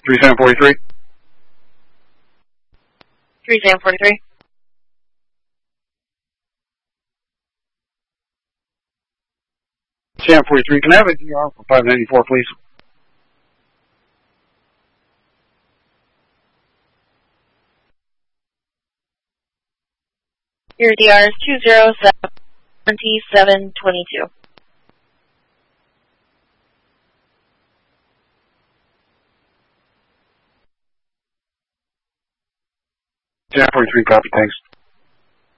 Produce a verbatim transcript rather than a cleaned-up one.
three seven forty-three. three seven forty-three. Sam forty-three, can I have a D R for five ninety-four, please? Your D R is two zero seven seven two two. Sam forty-three, copy, thanks.